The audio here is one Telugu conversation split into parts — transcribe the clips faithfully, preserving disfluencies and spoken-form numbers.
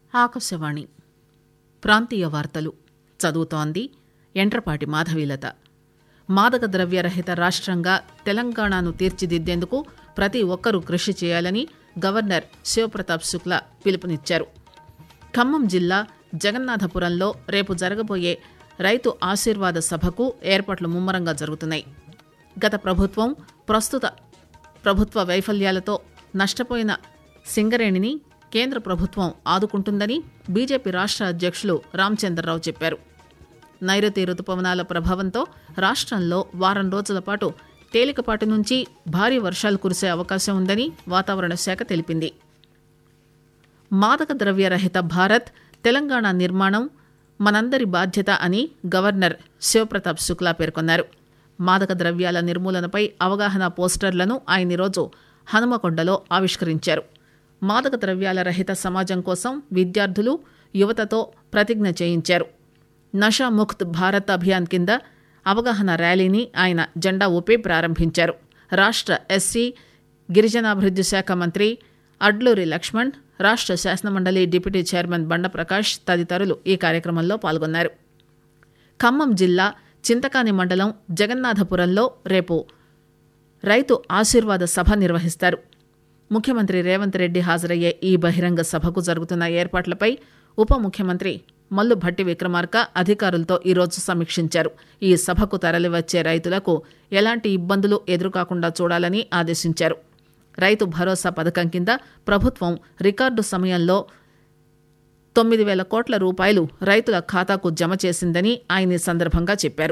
ఆకాశవాణి ప్రాంతీయ వార్తలు చదువుతోంది ఎంట్రపాటి మాధవీలత. మాదక ద్రవ్యరహిత రాష్ట్రంగా తెలంగాణను తీర్చిదిద్దేందుకు ప్రతి ఒక్కరూ కృషి చేయాలని గవర్నర్ శివప్రతాప్ శుక్లా పిలుపునిచ్చారు. ఖమ్మం జిల్లా జగన్నాథపురంలో రేపు జరగబోయే రైతు ఆశీర్వాద సభకు ఏర్పాట్లు ముమ్మరంగా జరుగుతున్నాయి. గత ప్రభుత్వం ప్రస్తుత ప్రభుత్వ వైఫల్యాలతో నష్టపోయిన సింగరేణిని కేంద్ర ప్రభుత్వం ఆదుకుంటుందని బీజేపీ రాష్ట్ర అధ్యక్షులు రామచంద్రరావు చెప్పారు. నైరుతి రుతుపవనాల ప్రభావంతో రాష్ట్రంలో వారం రోజుల పాటు తేలికపాటి నుంచి భారీ వర్షాలు కురిసే అవకాశం ఉందని వాతావరణ శాఖ తెలిపింది. మాదక ద్రవ్యరహిత భారత్ తెలంగాణ నిర్మాణం మనందరి బాధ్యత అని గవర్నర్ శివప్రతాప్ శుక్లా పేర్కొన్నారు. మాదక ద్రవ్యాల నిర్మూలనపై అవగాహన పోస్టర్లను ఆయన ఈరోజు హనుమకొండలో ఆవిష్కరించారు. మాదక ద్రవ్యాల రహిత సమాజం కోసం విద్యార్థులు యువతతో ప్రతిజ్ఞ చేయించారు. నషా ముక్త్ భారత్ అభియాన్ కింద అవగాహన ర్యాలీని ఆయన జెండా ఊపి ప్రారంభించారు. రాష్ట్ర ఎస్సీ గిరిజనాభివృద్ది శాఖ మంత్రి అడ్లూరి లక్ష్మణ్, రాష్ట్ర శాసనమండలి డిప్యూటీ చైర్మన్ బండ ప్రకాష్ తదితరులు ఈ కార్యక్రమంలో పాల్గొన్నారు. ఖమ్మం జిల్లా చింతకాని మండలం జగన్నాథపురంలో రేపు రైతు ఆశీర్వాద సభ నిర్వహిస్తారు. ముఖ్యమంత్రి రేవంత్ రెడ్డి హాజరయ్యే ఈ బహిరంగ సభకు జరుగుతున్న ఏర్పాట్లపై ఉప ముఖ్యమంత్రి మల్లు భట్టి విక్రమార్క అధికారులతో ఈరోజు సమీక్షించారు. ఈ సభకు తరలివచ్చే రైతులకు ఎలాంటి ఇబ్బందులు ఎదురుకాకుండా చూడాలని ఆదేశించారు. రైతు భరోసా పథకం కింద ప్రభుత్వం రికార్డు సమయంలో తొమ్మిది వేల కోట్ల రూపాయలు రైతుల ఖాతాకు జమ చేసిందని ఆయన ఈ సందర్భంగా చెప్పారు.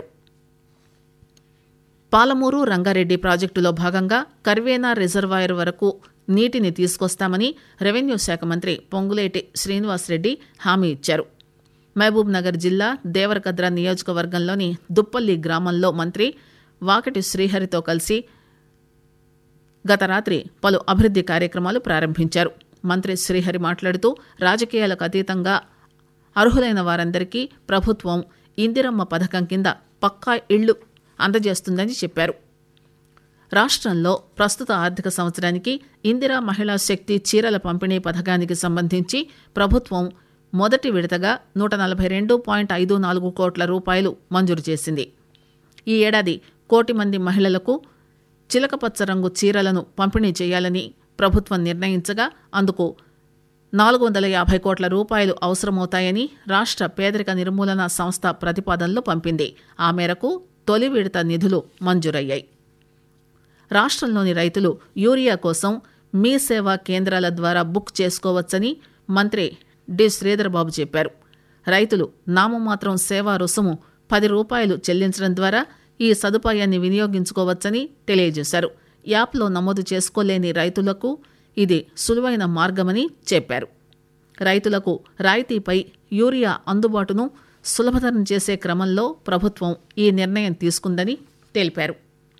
పాలమూరు రంగారెడ్డి ప్రాజెక్టులో భాగంగా కర్వేనా రిజర్వాయర్ వరకు నీటిని తీసుకొస్తామని రెవెన్యూ శాఖ మంత్రి పొంగులేటి శ్రీనివాసరెడ్డి హామీ ఇచ్చారు. మహబూబ్ నగర్ జిల్లా దేవరకద్ర నియోజకవర్గంలోని దుప్పల్లి గ్రామంలో మంత్రి వాకటి శ్రీహరితో కలిసి గత రాత్రి పలు అభివృద్ది కార్యక్రమాలు ప్రారంభించారు. మంత్రి శ్రీహరి మాట్లాడుతూ రాజకీయాలకు అతీతంగా అర్హులైన వారందరికీ ప్రభుత్వం ఇందిరమ్మ పథకం కింద పక్కా ఇళ్లు అందజేస్తుందని చెప్పారు. రాష్ట్రంలో ప్రస్తుత ఆర్థిక సంవత్సరానికి ఇందిరా మహిళా శక్తి చీరల పంపిణీ పథకానికి సంబంధించి ప్రభుత్వం మొదటి విడతగా నూట నలభై రెండు పాయింట్ ఐదు నాలుగు కోట్ల రూపాయలు మంజూరు చేసింది. ఈ ఏడాది కోటి మంది మహిళలకు చిలకపచ్చ రంగు చీరలను పంపిణీ చేయాలని ప్రభుత్వం నిర్ణయించగా అందుకు నాలుగు వందల యాభై కోట్ల రూపాయలు అవసరమవుతాయని రాష్ట్ర పేదరిక నిర్మూలన సంస్థ ప్రతిపాదనలు పంపింది. ఆ మేరకు తొలి విడత నిధులు మంజూరయ్యాయి. రాష్ట్రంలోని రైతులు యూరియా కోసం మీ సేవా కేంద్రాల ద్వారా బుక్ చేసుకోవచ్చని మంత్రి డి శ్రీధర్బాబు చెప్పారు. రైతులు నామమాత్రం సేవా రుసుము పది రూపాయలు చెల్లించడం ద్వారా ఈ సదుపాయాన్ని వినియోగించుకోవచ్చని తెలియజేశారు. యాప్లో నమోదు చేసుకోలేని రైతులకు ఇది సులువైన మార్గమని చెప్పారు. రైతులకు రాయితీపై యూరియా అందుబాటును సులభతరం చేసే క్రమంలో ప్రభుత్వం ఈ నిర్ణయం తీసుకుందని తెలిపారు.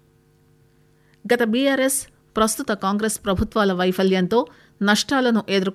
గత బీఆర్ఎస్ ప్రస్తుత కాంగ్రెస్ ప్రభుత్వాల వైఫల్యంతో నష్టాలను ఎదుర్కొ